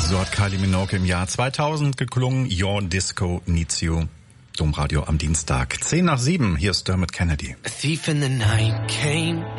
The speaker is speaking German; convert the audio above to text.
So hat Kylie Minogue im Jahr 2000 geklungen. Your Disco Needs You. Domradio am Dienstag. 6:10. Hier ist Dermot Kennedy. A thief in the night came